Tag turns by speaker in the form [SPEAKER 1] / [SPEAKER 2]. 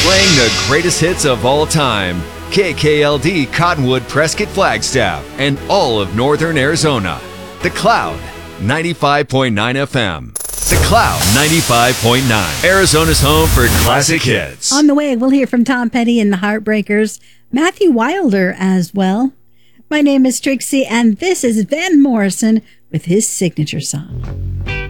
[SPEAKER 1] Playing the greatest hits of all time. KKLD Cottonwood Prescott Flagstaff and all of Northern Arizona. The Cloud 95.9 FM. The Cloud 95.9. Arizona's home for classic hits.
[SPEAKER 2] On the way, we'll hear from Tom Petty and the Heartbreakers, Matthew Wilder as well. My name is Trixie, and this is Van Morrison with his signature song.